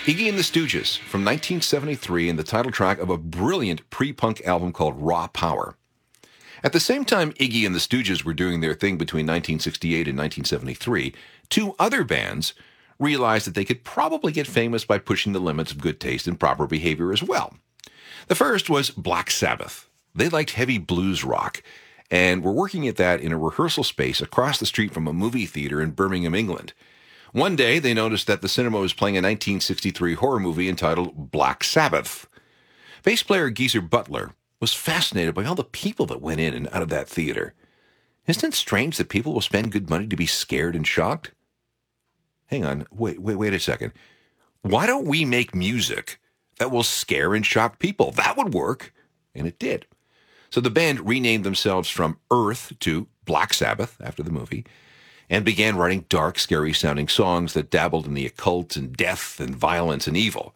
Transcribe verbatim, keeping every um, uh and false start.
Iggy and the Stooges from nineteen seventy-three and the title track of a brilliant pre-punk album called Raw Power. At the same time Iggy and the Stooges were doing their thing between nineteen sixty-eight and nineteen seventy-three, two other bands realized that they could probably get famous by pushing the limits of good taste and proper behavior as well. The first was Black Sabbath. They liked heavy blues rock, and were working at that in a rehearsal space across the street from a movie theater in Birmingham, England. One day, they noticed that the cinema was playing a nineteen sixty-three horror movie entitled Black Sabbath. Bass player Geezer Butler was fascinated by all the people that went in and out of that theater. Isn't it strange that people will spend good money to be scared and shocked? Hang on, wait, wait, wait a second. Why don't we make music that will scare and shock people? That would work. And it did. So the band renamed themselves from Earth to Black Sabbath after the movie, and began writing dark, scary-sounding songs that dabbled in the occult and death and violence and evil.